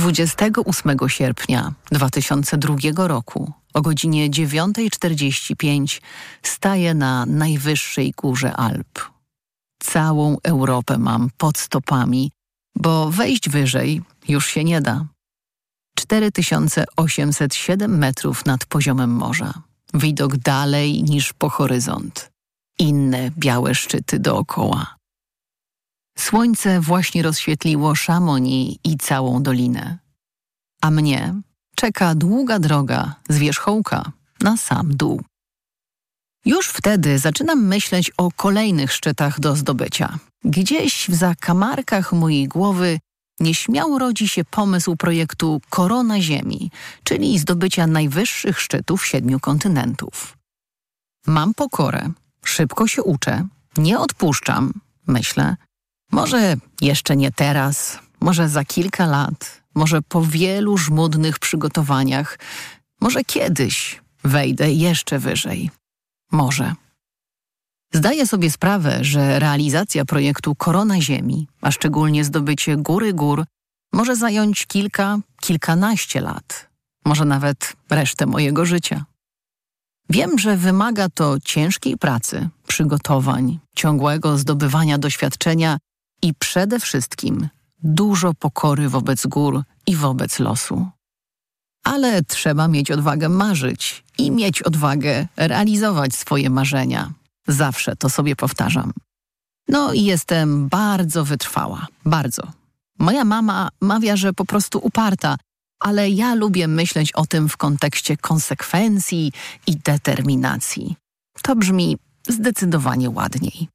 28 sierpnia 2002 roku o godzinie 9:45 staję na najwyższej górze Alp. Całą Europę mam pod stopami, bo wejść wyżej już się nie da. 4807 metrów nad poziomem morza. Widok dalej niż po horyzont. Inne białe szczyty dookoła. Słońce właśnie rozświetliło Chamonix i całą dolinę. A mnie czeka długa droga z wierzchołka na sam dół. Już wtedy zaczynam myśleć o kolejnych szczytach do zdobycia. Gdzieś w zakamarkach mojej głowy nieśmiało rodzi się pomysł projektu Korona Ziemi, czyli zdobycia najwyższych szczytów 7 kontynentów. Mam pokorę, szybko się uczę, nie odpuszczam, myślę. Może jeszcze nie teraz, może za kilka lat, może po wielu żmudnych przygotowaniach, może kiedyś wejdę jeszcze wyżej. Może. Zdaję sobie sprawę, że realizacja projektu Korona Ziemi, a szczególnie zdobycie góry gór, może zająć kilkanaście lat, może nawet resztę mojego życia. Wiem, że wymaga to ciężkiej pracy, przygotowań, ciągłego zdobywania doświadczenia i przede wszystkim dużo pokory wobec gór i wobec losu. Ale trzeba mieć odwagę marzyć i mieć odwagę realizować swoje marzenia. Zawsze to sobie powtarzam. No i jestem bardzo wytrwała, bardzo. Moja mama mawia, że po prostu uparta, ale ja lubię myśleć o tym w kontekście konsekwencji i determinacji. To brzmi zdecydowanie ładniej.